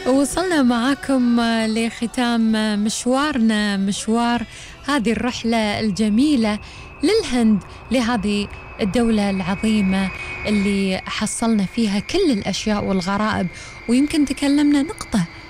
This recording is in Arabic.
وصلنا معاكم لختام مشوارنا، مشوار هذه الرحلة الجميلة للهند، لهذه الدولة العظيمة اللي حصلنا فيها كل الأشياء والغرائب. ويمكن تكلمنا نقطة